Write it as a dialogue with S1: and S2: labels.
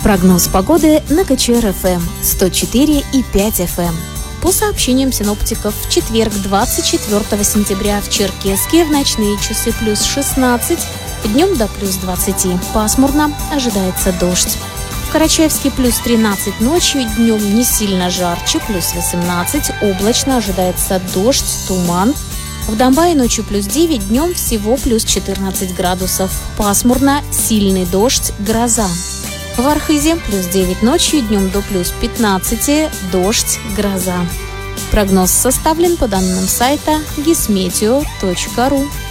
S1: Прогноз погоды на КЧР-ФМ 104,5 FM. По сообщениям синоптиков, в четверг, 24 сентября, в Черкесске в ночные часы плюс 16, днем до плюс 20. Пасмурно, ожидается дождь. В Карачаевске плюс 13 ночью, днем не сильно жарче, плюс 18, облачно, ожидается дождь, туман. В Домбае ночью плюс 9, днем всего плюс 14 градусов. Пасмурно, сильный дождь, гроза. В Архизе плюс 9 ночью, днем до плюс 15, дождь, гроза. Прогноз составлен по данным сайта gismeteo.ru.